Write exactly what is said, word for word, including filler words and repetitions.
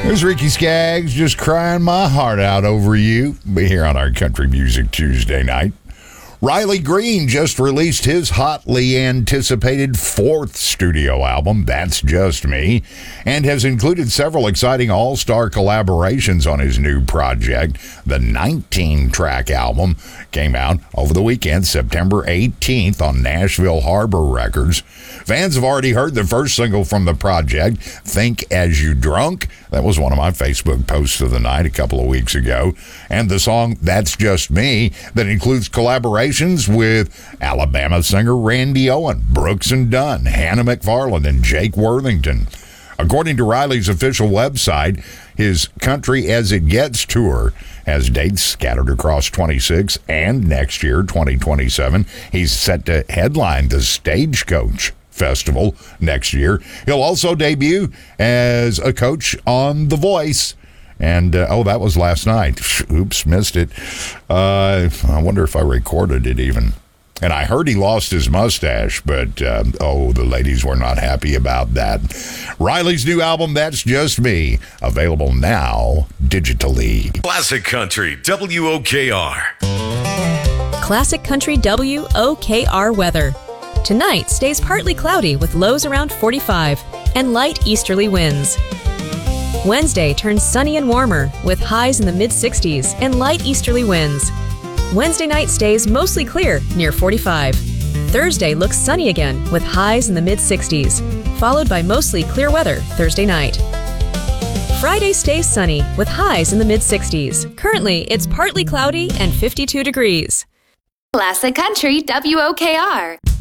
There's Ricky Skaggs just crying my heart out over you. Be here on our Country Music Tuesday night. Riley Green just released his hotly anticipated fourth studio album, That's Just Me, and has included several exciting all-star collaborations on his new project. The nineteen-track album came out over the weekend, September eighteenth, on Nashville Harbor Records. Fans have already heard the first single from the project, Think As You Drunk. That was one of my Facebook posts of the night a couple of weeks ago. And the song That's Just Me, that includes collaborations with Alabama singer Randy Owen, Brooks and Dunn, Hannah McFarland, and Jake Worthington. According to Riley's official website, his Country As It Gets tour has dates scattered across twenty-six and next year, twenty twenty-seven. He's set to headline the Stagecoach Festival next year. He'll also debut as a coach on The Voice. And, uh, oh, that was last night. Oops, missed it. Uh, I wonder if I recorded it even. And I heard he lost his mustache, but, uh, oh, the ladies were not happy about that. Riley's new album, That's Just Me, available now digitally. Classic Country, W O K R. Classic Country W O K R weather. Tonight stays partly cloudy with lows around forty-five and light easterly winds. Wednesday turns sunny and warmer with highs in the mid-sixties and light easterly winds. Wednesday night stays mostly clear near forty-five. Thursday looks sunny again with highs in the mid-sixties, followed by mostly clear weather Thursday night. Friday stays sunny with highs in the mid-sixties. Currently, it's partly cloudy and fifty-two degrees. Classic Country W O K R.